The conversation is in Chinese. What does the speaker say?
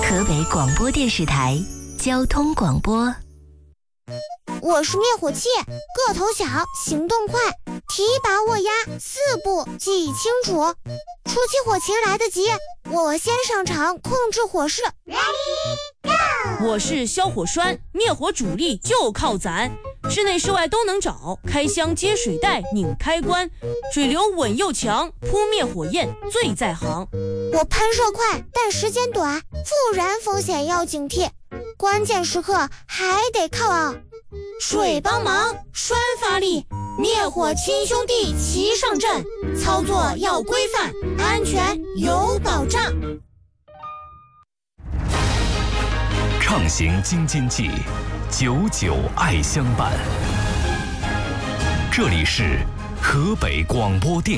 河北广播电视台交通广播。 我是灭火器，个头小，行动快，提拔握压4步记忆清楚。初期火情来得及，我先上场控制火势。 我是消火栓，灭火主力就靠咱，室内室外都能找，开箱接水带拧开关，水流稳又强，扑灭火焰最在行。 我喷射快，但时间短，复燃风险要警惕，关键时刻还得靠水帮忙，栓发力，灭火亲兄弟齐上阵，操作要规范，安全有保障。 畅行京津冀，久久爱相伴。这里是河北广播电